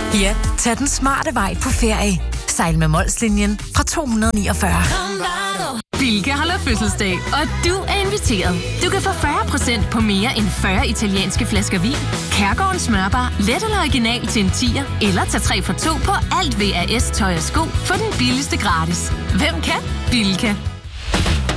Ja, tag den smarte vej på ferie. Sejl med Molslinjen fra 249. Bilka holder fødselsdag, og du er inviteret. Du kan få 40% på mere end 40 italienske flasker vin. Kærgårdens smørbar, let eller original til en 10'er, eller tag 3 for 2 på alt VAS tøj og sko for den billigste gratis. Hvem kan? Bilka.